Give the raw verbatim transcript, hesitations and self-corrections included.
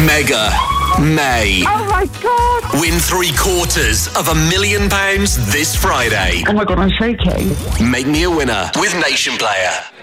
Mega May. Oh my God! Win three quarters of a million pounds this Friday. Oh my God, I'm shaking. Make me a winner with Nation Player.